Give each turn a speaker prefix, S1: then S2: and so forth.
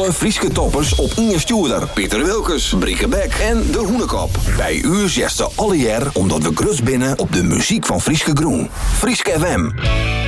S1: Alle Frieske toppers op Inge Stuurder, Pieter Wilkes, Brieke Beck en De Hoenekop. Bij u zesten alle jaar omdat we grut binnen op de muziek van Frieske Groen. Frieske FM.